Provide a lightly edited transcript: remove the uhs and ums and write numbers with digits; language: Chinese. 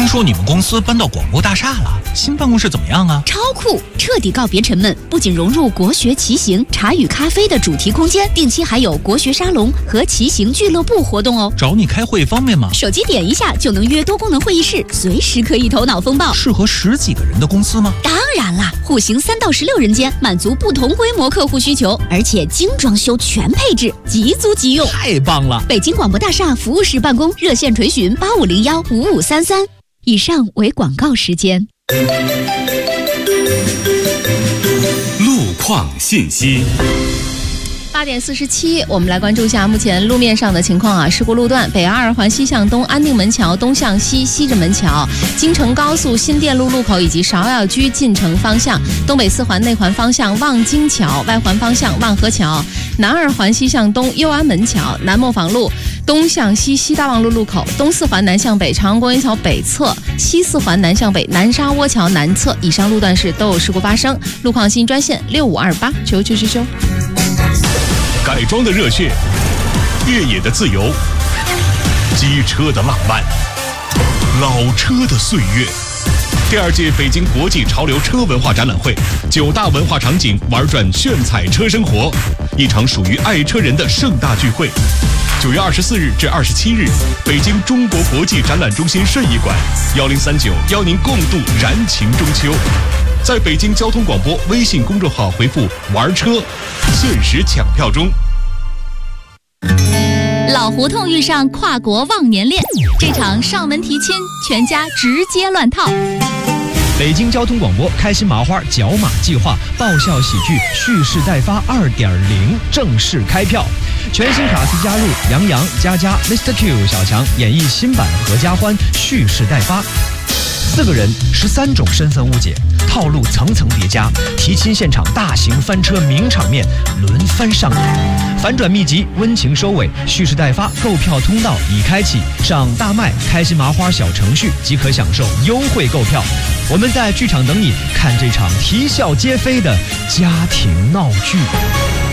听说你们公司搬到广播大厦了，新办公室怎么样啊？ 超酷，彻底告别沉闷。不仅融入国学骑行、茶与咖啡的主题空间，定期还有国学沙龙和骑行俱乐部活动哦。 找你开会方便吗？ 手机点一下就能约多功能会议室，随时可以头脑风暴。 适合10几个人的公司吗？ 当然啦，户型3到16人间，满足不同规模客户需求，而且精装修全配置，即租即用。 太棒了！ 北京广播大厦服务室办公，热线垂询85015533。以上为广告时间。 路况信息。 8点47，我们来关注一下目前路面上的情况啊。事故路段：北2环西向东安定门桥东向西西直门桥、京承高速新店路路口以及芍药居进城方向、东北4环内环方向望京桥、外环方向望河桥、南2环西向东右安门桥、南磨坊路东向西西大望路路口、东4环南向北长安公园桥北侧、西4环南向北南沙窝桥南侧，以上路段都有事故发生。路况信息专线65289999。 改装的热血，越野的自由，机车的浪漫，老车的岁月。第2届北京国际潮流车文化展览会，9大文化场景玩转炫彩车生活，一场属于爱车人的盛大聚会。9月24日至27日，北京中国国际展览中心顺义馆，1039邀您共度燃情中秋。在北京交通广播微信公众号回复“玩车”，限时抢票中。 老胡同遇上跨国忘年恋，这场上门提亲，全家直接乱套。 北京交通广播开心麻花角马计划爆笑喜剧蓄势待发2.0正式开票，全新卡司加入杨洋、佳佳、Mr. Q、小强演绎新版合家欢蓄势待发。4个人13种身份误解，套路层层叠加，提亲现场大型翻车名场面轮番上演，反转秘籍温情收尾，蓄势待发购票通道已开启，上大麦开心麻花小程序即可享受优惠购票。我们在剧场等你，看这场啼笑皆非的家庭闹剧。